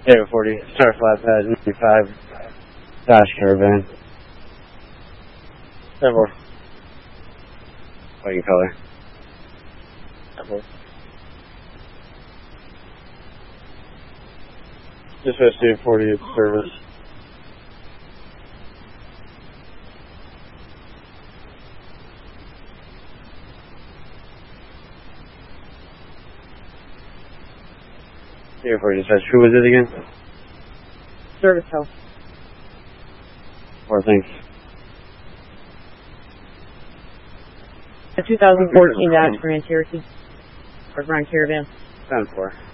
Area 40, Star Flatbed, 95, Dodge Caravan. 10-4. White in color. 10-4. Dispatch to 40 at service. Area 40 dispatch. Who was it again? Service Health. 4, thanks. A 2014 Dodge Grand Cherokee or Grand Caravan. 10-4.